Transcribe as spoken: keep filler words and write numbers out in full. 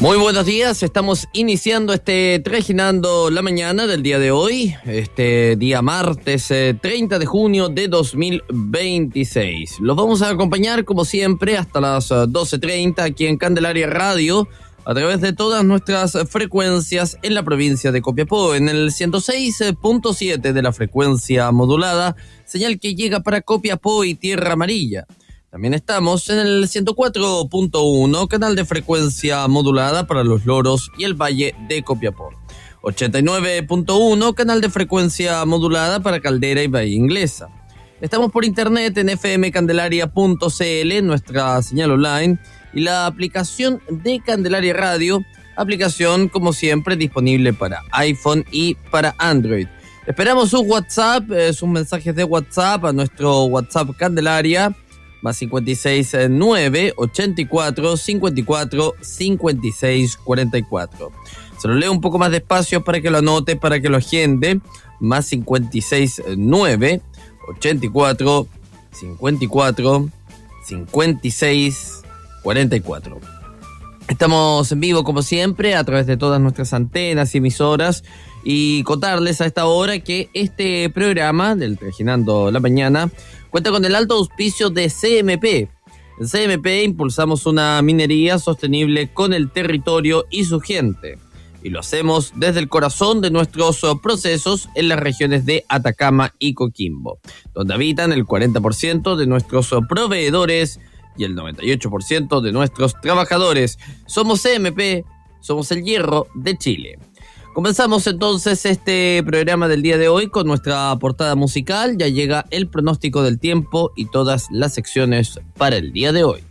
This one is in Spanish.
Muy buenos días, estamos iniciando este Trajinando la Mañana del día de hoy, este día martes eh, treinta de junio de dos mil veintiséis. Los vamos a acompañar como siempre hasta las uh, doce treinta aquí en Candelaria Radio, a través de todas nuestras frecuencias en la provincia de Copiapó, en el ciento seis punto siete de la frecuencia modulada, señal que llega para Copiapó y Tierra Amarilla. También estamos en el ciento cuatro punto uno, canal de frecuencia modulada para Los Loros y el Valle de Copiapó. ochenta y nueve punto uno, canal de frecuencia modulada para Caldera y Bahía Inglesa. Estamos por internet en efe eme candelaria punto ce ele, nuestra señal online, y la aplicación de Candelaria Radio, aplicación como siempre disponible para iPhone y para Android. Esperamos sus WhatsApp, eh, sus mensajes de WhatsApp a nuestro WhatsApp Candelaria, más cincuenta y seis nueve ochenta y cuatro cincuenta y cuatro cincuenta y seis cuarenta y cuatro. Se lo leo un poco más despacio para que lo anote, para que lo agende. Más cincuenta y seis nueve ochenta y cuatro cincuenta y cuatro cincuenta y seis cuarenta y cuatro. Estamos en vivo como siempre a través de todas nuestras antenas y emisoras, y contarles a esta hora que este programa del Trajinando la Mañana cuenta con el alto auspicio de ce eme pe. En ce eme pe impulsamos una minería sostenible con el territorio y su gente, y lo hacemos desde el corazón de nuestros procesos en las regiones de Atacama y Coquimbo, donde habitan el cuarenta por ciento de nuestros proveedores y el noventa y ocho por ciento de nuestros trabajadores. Somos ce eme pe, somos el hierro de Chile. Comenzamos entonces este programa del día de hoy con nuestra portada musical. Ya llega el pronóstico del tiempo y todas las secciones para el día de hoy.